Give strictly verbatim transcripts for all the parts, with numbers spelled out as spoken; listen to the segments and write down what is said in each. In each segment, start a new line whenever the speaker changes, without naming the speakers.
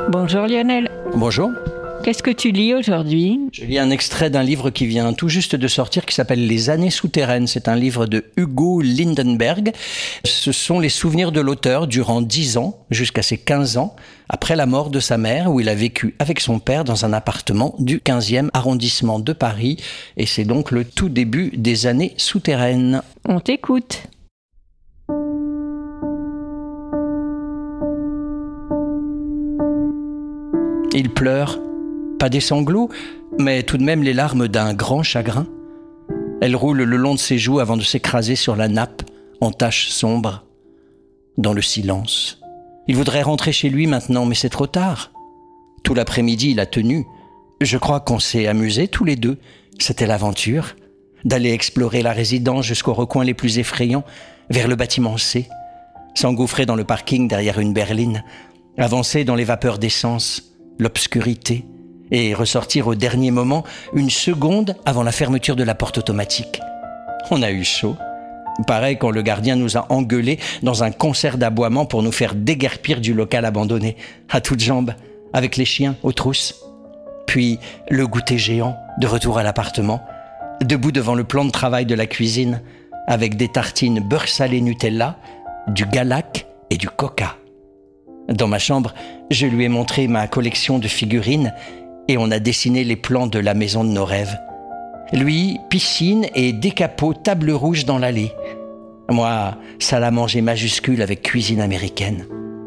Bonjour Lionel.
Bonjour.
Qu'est-ce que tu lis aujourd'hui ?
Je lis un extrait d'un livre qui vient tout juste de sortir qui s'appelle Les années souterraines. C'est un livre de Hugo Lindenberg. Ce sont les souvenirs de l'auteur durant dix ans, jusqu'à ses quinze ans, après la mort de sa mère, où il a vécu avec son père dans un appartement du quinzième arrondissement de Paris. Et c'est donc le tout début des années souterraines.
On t'écoute.
Il pleure. Pas des sanglots, mais tout de même les larmes d'un grand chagrin. Elles roulent le long de ses joues avant de s'écraser sur la nappe, en taches sombres, dans le silence. Il voudrait rentrer chez lui maintenant, mais c'est trop tard. Tout l'après-midi, il a tenu. Je crois qu'on s'est amusés tous les deux. C'était l'aventure, d'aller explorer la résidence jusqu'aux recoins les plus effrayants, vers le bâtiment C, s'engouffrer dans le parking derrière une berline, avancer dans les vapeurs d'essence, l'obscurité, et ressortir au dernier moment, une seconde avant la fermeture de la porte automatique. On a eu chaud. Pareil quand le gardien nous a engueulés dans un concert d'aboiements pour nous faire déguerpir du local abandonné, à toutes jambes, avec les chiens aux trousses. Puis le goûter géant, de retour à l'appartement, debout devant le plan de travail de la cuisine, avec des tartines beurre salé Nutella, du Galac et du Coca. Dans ma chambre, je lui ai montré ma collection de figurines et on a dessiné les plans de la maison de nos rêves. Lui, piscine et décapot table rouge dans l'allée. Moi, salle à manger majuscule avec cuisine américaine.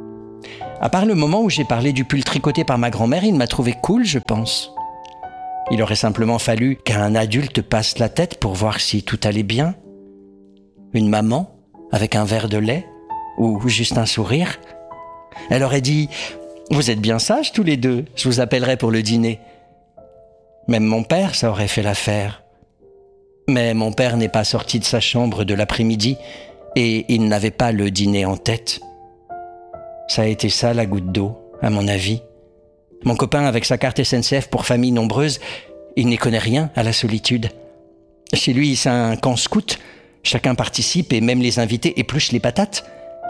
À part le moment où j'ai parlé du pull tricoté par ma grand-mère, il m'a trouvé cool, je pense. Il aurait simplement fallu qu'un adulte passe la tête pour voir si tout allait bien. Une maman avec un verre de lait ou juste un sourire. Elle aurait dit « Vous êtes bien sages tous les deux, je vous appellerai pour le dîner. » Même mon père, ça aurait fait l'affaire. Mais mon père n'est pas sorti de sa chambre de l'après-midi et il n'avait pas le dîner en tête. Ça a été ça la goutte d'eau, à mon avis. Mon copain avec sa carte S N C F pour famille nombreuse, il n'y connaît rien à la solitude. Chez lui, c'est un camp scout, chacun participe et même les invités épluchent les patates.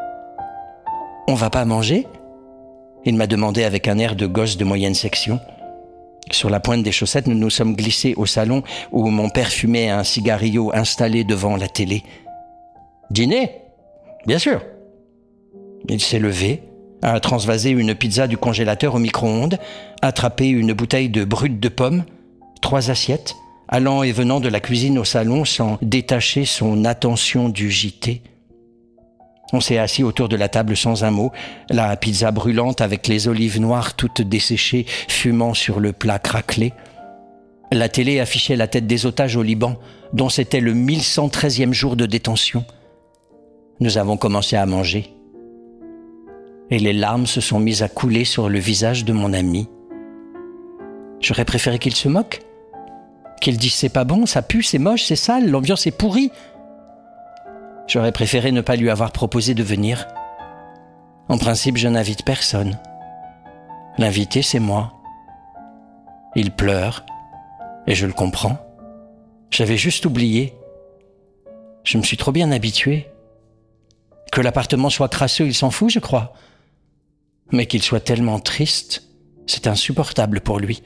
« On va pas manger ?» Il m'a demandé avec un air de gosse de moyenne section. Sur la pointe des chaussettes, nous nous sommes glissés au salon où mon père fumait un cigarillo installé devant la télé. « Dîner ? Bien sûr !» Il s'est levé, a transvasé une pizza du congélateur au micro-ondes, attrapé une bouteille de brut de pomme, trois assiettes, allant et venant de la cuisine au salon sans détacher son attention du J T. On s'est assis autour de la table sans un mot, la pizza brûlante avec les olives noires toutes desséchées, fumant sur le plat craquelé. La télé affichait la tête des otages au Liban, dont c'était le mille cent treizième jour de détention. Nous avons commencé à manger. Et les larmes se sont mises à couler sur le visage de mon ami. J'aurais préféré qu'il se moque, qu'il dise « c'est pas bon, ça pue, c'est moche, c'est sale, l'ambiance est pourrie ». J'aurais préféré ne pas lui avoir proposé de venir. En principe, je n'invite personne. L'invité, c'est moi. Il pleure, et je le comprends. J'avais juste oublié. Je me suis trop bien habitué. Que l'appartement soit crasseux, il s'en fout, je crois. Mais qu'il soit tellement triste, c'est insupportable pour lui.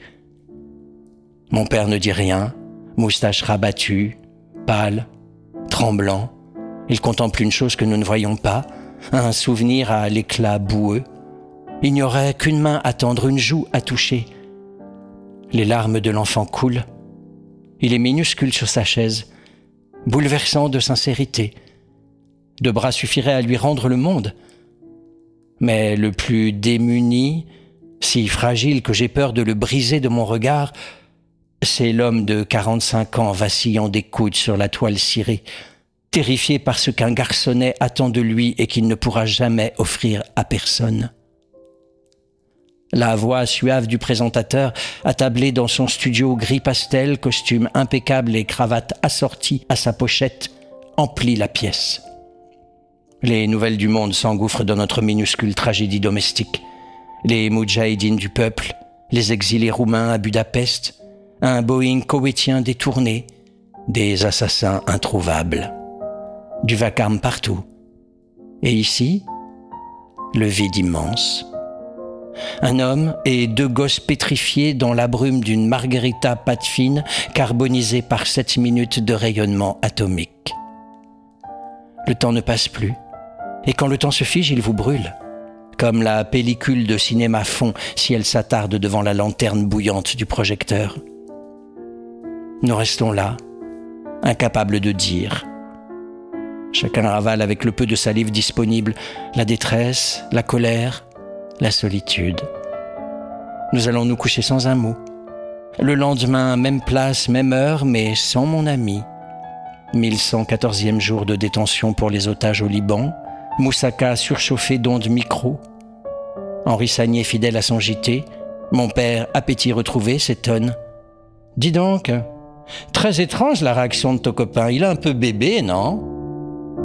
Mon père ne dit rien, moustache rabattue, pâle, tremblant. Il contemple une chose que nous ne voyons pas, un souvenir à l'éclat boueux. Il n'y aurait qu'une main à tendre, une joue à toucher. Les larmes de l'enfant coulent. Il est minuscule sur sa chaise, bouleversant de sincérité. Deux bras suffiraient à lui rendre le monde. Mais le plus démuni, si fragile que j'ai peur de le briser de mon regard, c'est l'homme de quarante-cinq ans vacillant des coudes sur la toile cirée, terrifié par ce qu'un garçonnet attend de lui et qu'il ne pourra jamais offrir à personne. La voix suave du présentateur, attablé dans son studio gris pastel, costume impeccable et cravate assortie à sa pochette, emplit la pièce. Les nouvelles du monde s'engouffrent dans notre minuscule tragédie domestique. Les moudjahidines du peuple, les exilés roumains à Budapest, un Boeing koweïtien détourné, des assassins introuvables. Du vacarme partout. Et ici, le vide immense. Un homme et deux gosses pétrifiés dans la brume d'une margarita pâte fine carbonisée par sept minutes de rayonnement atomique. Le temps ne passe plus, et quand le temps se fige, il vous brûle, comme la pellicule de cinéma fond si elle s'attarde devant la lanterne bouillante du projecteur. Nous restons là, incapables de dire. Chacun ravale avec le peu de salive disponible la détresse, la colère, la solitude. Nous allons nous coucher sans un mot. Le lendemain, même place, même heure, mais sans mon ami. mille cent quatorzième jour de détention pour les otages au Liban, Moussaka surchauffé d'ondes micro. Henri Sagné fidèle à son J T, mon père, appétit retrouvé, s'étonne. « Dis donc, très étrange la réaction de ton copain, il est un peu bébé, non ?»